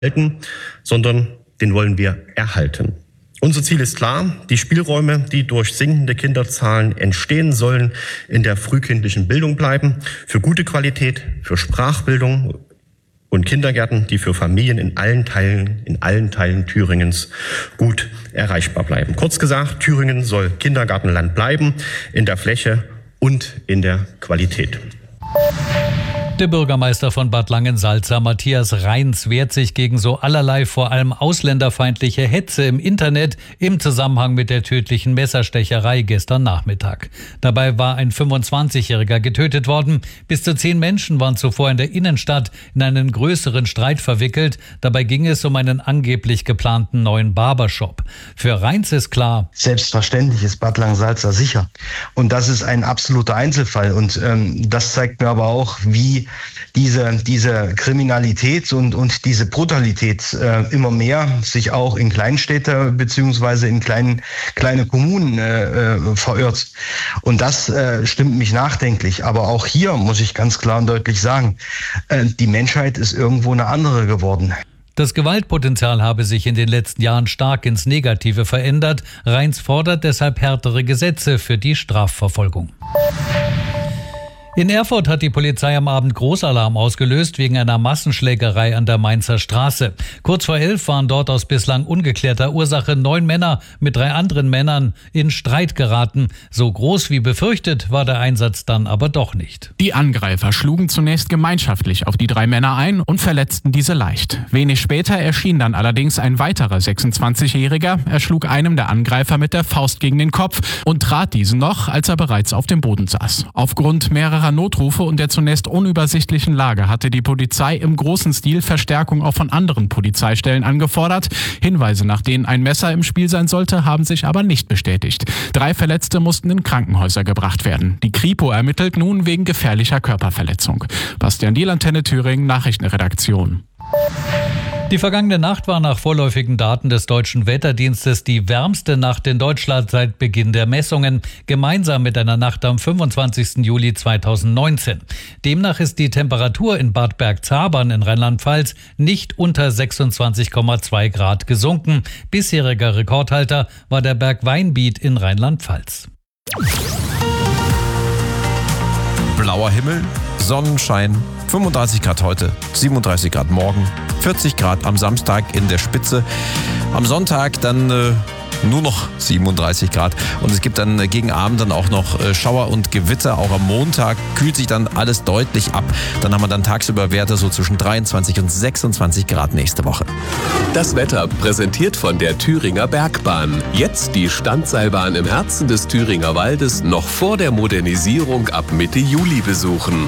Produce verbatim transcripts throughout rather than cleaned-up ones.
halten, sondern den wollen wir erhalten. Unser Ziel ist klar, die Spielräume, die durch sinkende Kinderzahlen entstehen sollen, in der frühkindlichen Bildung bleiben, für gute Qualität, für Sprachbildung und Kindergärten, die für Familien in allen Teilen, in allen Teilen Thüringens gut erreichbar bleiben. Kurz gesagt, Thüringen soll Kindergartenland bleiben, in der Fläche und in der Qualität. Der Bürgermeister von Bad Langensalza, Matthias Reins, wehrt sich gegen so allerlei vor allem ausländerfeindliche Hetze im Internet im Zusammenhang mit der tödlichen Messerstecherei gestern Nachmittag. Dabei war ein fünfundzwanzigjähriger getötet worden. Bis zu zehn Menschen waren zuvor in der Innenstadt in einen größeren Streit verwickelt. Dabei ging es um einen angeblich geplanten neuen Barbershop. Für Reins ist klar: Selbstverständlich ist Bad Langensalza sicher. Und das ist ein absoluter Einzelfall. Und ähm, das zeigt mir aber auch, wie diese diese Kriminalität und und diese Brutalität äh, immer mehr sich auch in Kleinstädte beziehungsweise in kleinen kleine Kommunen äh, verirrt. Und das äh, stimmt mich nachdenklich. Aber auch hier muss ich ganz klar und deutlich sagen, äh, die Menschheit ist irgendwo eine andere geworden. Das Gewaltpotenzial habe sich in den letzten Jahren stark ins Negative verändert. Reins fordert deshalb härtere Gesetze für die Strafverfolgung. In Erfurt hat die Polizei am Abend Großalarm ausgelöst wegen einer Massenschlägerei an der Mainzer Straße. Kurz vor elf waren dort aus bislang ungeklärter Ursache neun Männer mit drei anderen Männern in Streit geraten. So groß wie befürchtet war der Einsatz dann aber doch nicht. Die Angreifer schlugen zunächst gemeinschaftlich auf die drei Männer ein und verletzten diese leicht. Wenig später erschien dann allerdings ein weiterer sechsundzwanzigjähriger. Er schlug einem der Angreifer mit der Faust gegen den Kopf und trat diesen noch, als er bereits auf dem Boden saß. Aufgrund mehrerer Notrufe und der zunächst unübersichtlichen Lage hatte die Polizei im großen Stil Verstärkung auch von anderen Polizeistellen angefordert. Hinweise, nach denen ein Messer im Spiel sein sollte, haben sich aber nicht bestätigt. Drei Verletzte mussten in Krankenhäuser gebracht werden. Die Kripo ermittelt nun wegen gefährlicher Körperverletzung. Bastian Diel, Antenne Thüringen, Nachrichtenredaktion. Die vergangene Nacht war nach vorläufigen Daten des Deutschen Wetterdienstes die wärmste Nacht in Deutschland seit Beginn der Messungen, gemeinsam mit einer Nacht am fünfundzwanzigsten Juli zweitausendneunzehn. Demnach ist die Temperatur in Bad Bergzabern in Rheinland-Pfalz nicht unter sechsundzwanzig Komma zwei Grad gesunken. Bisheriger Rekordhalter war der Berg Weinbiet in Rheinland-Pfalz. Blauer Himmel, Sonnenschein, fünfunddreißig Grad heute, siebenunddreißig Grad morgen, vierzig Grad am Samstag in der Spitze. Am Sonntag dann äh, nur noch siebenunddreißig Grad und es gibt dann äh, gegen Abend dann auch noch äh, Schauer und Gewitter. Auch am Montag kühlt sich dann alles deutlich ab. Dann haben wir dann tagsüber Werte so zwischen dreiundzwanzig und sechsundzwanzig Grad nächste Woche. Das Wetter präsentiert von der Thüringer Bergbahn. Jetzt die Standseilbahn im Herzen des Thüringer Waldes noch vor der Modernisierung ab Mitte Juli besuchen.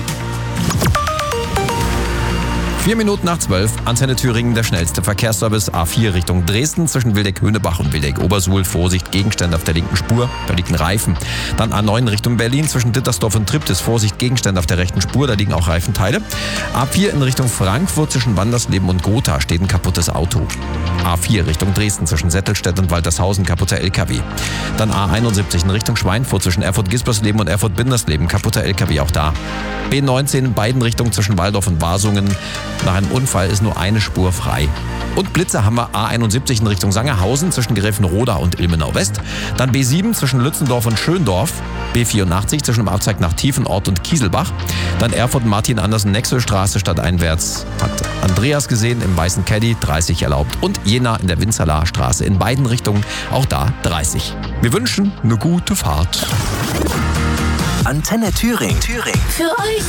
Vier Minuten nach zwölf, Antenne Thüringen, der schnellste Verkehrsservice. A vier Richtung Dresden zwischen Wildeck-Höhnebach und Wildeck-Obersuhl. Vorsicht, Gegenstände auf der linken Spur, da liegt ein Reifen. Dann A neun Richtung Berlin zwischen Dittersdorf und Triptis. Vorsicht, Gegenstände auf der rechten Spur, da liegen auch Reifenteile. A vier in Richtung Frankfurt zwischen Wandersleben und Gotha steht ein kaputtes Auto. A vier Richtung Dresden zwischen Settelstedt und Waltershausen, kaputter L K W. Dann A einundsiebzig in Richtung Schweinfurt zwischen Erfurt-Gispersleben und Erfurt-Bindersleben, kaputter L K W auch da. B neunzehn in beiden Richtungen zwischen Waldorf und Wasungen. Nach einem Unfall ist nur eine Spur frei. Und Blitze haben wir A einundsiebzig in Richtung Sangerhausen zwischen Gräfenroda und Ilmenau West. Dann B sieben zwischen Lützendorf und Schöndorf. B vierundachtzig zwischen dem Abzweig nach Tiefenort und Kieselbach. Dann Erfurt Martin Andersen Nexelstraße stadteinwärts. Hat Andreas gesehen im weißen Caddy, dreißig erlaubt. Und Jena in der Winzerlaer Straße in beiden Richtungen, auch da dreißig. Wir wünschen eine gute Fahrt. Antenne Thüringen. Thüringen. Für euch.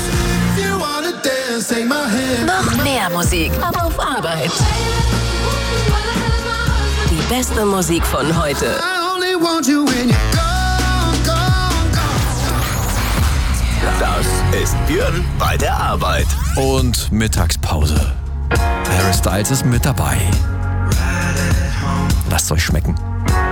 Noch mehr Musik. Aber auf Arbeit. Die beste Musik von heute. Das ist Björn bei der Arbeit. Und Mittagspause. Harry Styles ist mit dabei. Lasst euch schmecken.